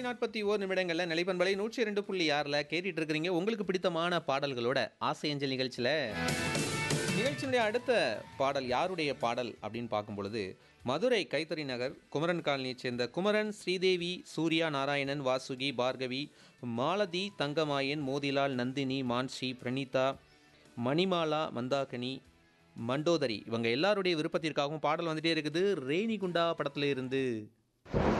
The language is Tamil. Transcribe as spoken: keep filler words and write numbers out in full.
நாற்பத்தி ஓரு நிமிடங்கள்ல நிலைப்பண்பலை நூற்றி இரண்டு புள்ளி ஆறில் கேட்டுட்டு இருக்கிறீங்க உங்களுக்கு பிடித்தமான பாடல்களோட ஆசை அஞ்சல் நிகழ்ச்சியில். நிகழ்ச்சியினுடைய அடுத்த பாடல் யாருடைய பாடல் அப்படின்னு பார்க்கும் பொழுது, மதுரை கைத்தறி நகர் குமரன் காலனியைச் சேர்ந்த குமரன், ஸ்ரீதேவி, சூர்யா, நாராயணன், வாசுகி, பார்கவி, மாலதி, தங்கமாயன், மோதிலால், நந்தினி, மான்சி, பிரணீதா, மணிமாலா, மந்தாகினி, மண்டோதரி இவங்க எல்லாருடைய விருப்பத்திற்காகவும் பாடல் வந்துட்டே இருக்குது. ரேணிகுண்டா படத்துல இருந்து.